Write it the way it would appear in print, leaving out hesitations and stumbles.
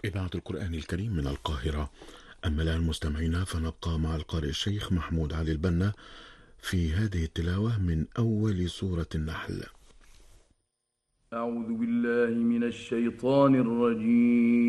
إذاعة القرآن الكريم من القاهرة. أما الآن مستمعينا فنبقى مع القارئ الشيخ محمود علي البنا في هذه التلاوة من أول سورة النحل. أعوذ بالله من الشيطان الرجيم.